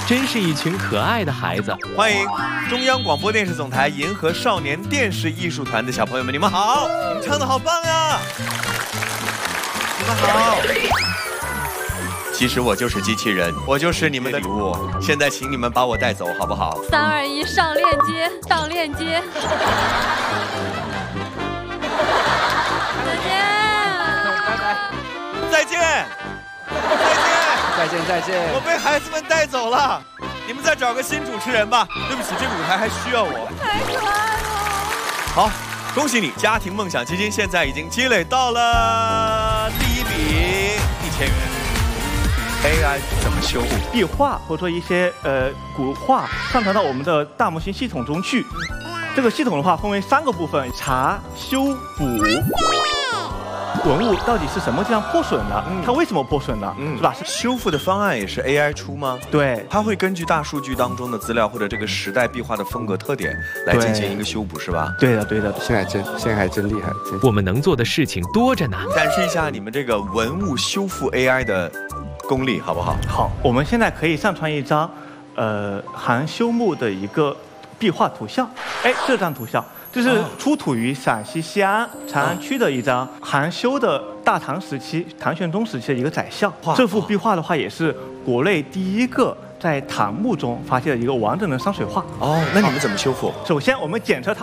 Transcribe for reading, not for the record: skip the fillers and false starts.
真是一群可爱的孩子。 欢迎中央广播电视总台银河少年电视艺术团的小朋友们，你们好！你们唱得好棒呀！你们好。其实我就是机器人，我就是你们的礼物。现在请你们把我带走，好不好 ？3、2、1，上链接，上链接。 再见，再见， 再见。 我被孩子们带走了，你们再找个新主持人吧。对不起，这个舞台还需要我。 太可爱了。 好，恭喜你，家庭梦想基金现在已经积累到了第一笔1000元。AI 怎么修复壁画或者说一些古画上传到我们的大模型系统中去？这个系统的话分为3个部分：查、修补。文物到底是什么地方破损了？它为什么破损了？是吧？ 修复的方案也是 AI 出吗？ 对， 它会根据大数据当中的资料或者这个时代壁画的风格特点来进行一个修补，是吧？ 对的，对的。 现在还真厉害。 我们能做的事情多着呢。 展示一下你们这个文物修复 AI 的功力，好不好？ 好，我们现在可以上传一张，含修木的一个壁画图像。哎，这张图像。这是出土于陕西西安长安区的一张含修的大唐时期、唐玄宗时期的一个宰相。这幅壁画的话，也是国内第一个在唐墓中发现的一个完整的山水画。 哦，那你们怎么修复？ 首先，我们检测它。